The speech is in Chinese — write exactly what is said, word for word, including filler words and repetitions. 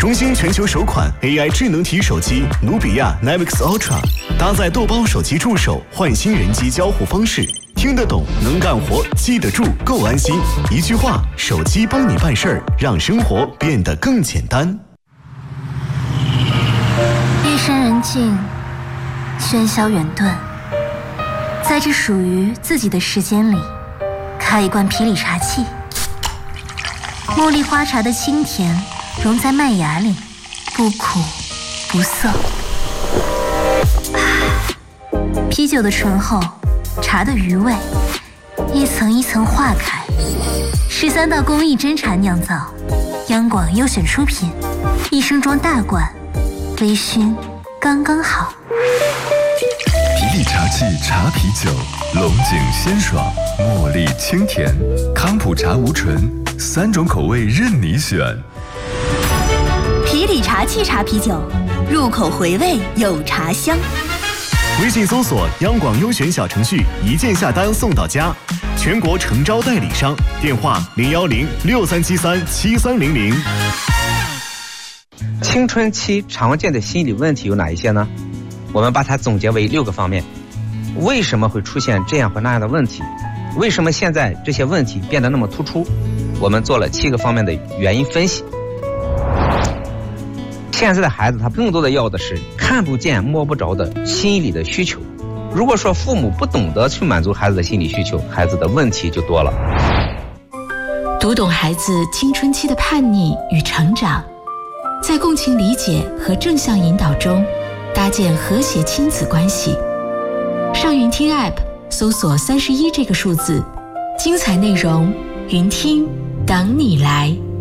中兴全球首款 A I 智能体手机努比亚 Navix Ultra， 搭载豆包手机助手焕新人机交互方式，听得懂，能干活，记得住，够安心。一句话，手机帮你办事儿，让生活变得更简单。 夜深人静，喧嚣远遁，在这属于自己的时间里，开一罐皮里茶气。茉莉花茶的清甜融在麦芽里，不苦不涩。啤酒的醇厚，茶的余味，一层一层化开。十三道工艺真茶酿造，央广优选出品，一升装大罐，微醺刚刚好。 皮里茶气茶啤酒，龙井鲜爽，茉莉清甜，康普茶无醇，三种口味任你选。 皮里茶气茶啤酒，入口回味有茶香。 微信搜索央广优选小程序，一键下单送到家。全国诚招代理商，电话零幺零六三七三七三零零。 青春期常见的心理问题有哪一些呢？我们把它总结为六个方面。为什么会出现这样或那样的问题？为什么现在这些问题变得那么突出？我们做了七个方面的原因分析。现在的孩子他更多的要的是看不见摸不着的心理的需求。如果说父母不懂得去满足孩子的心理需求，孩子的问题就多了。 读懂孩子青春期的叛逆与成长，在共情理解和正向引导中搭建和谐亲子关系。上云听 App 搜索三十一这个数字，精彩内容云听等你来。